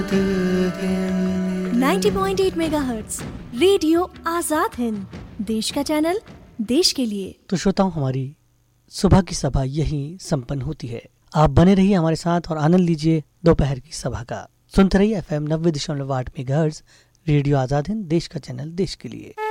90.8 megahertz radio Azad Hind, देश का channel, देश के लिए। तो श्रोताओं, हमारी सुबह की सभा यहीं संपन्न होती है। आप बने रहिए हमारे साथ और आनंद लीजिए दोपहर की सभा का। सुनते रहिए FM 90.8 megahertz radio Azad Hind, देश का चैनल, देश के लिए।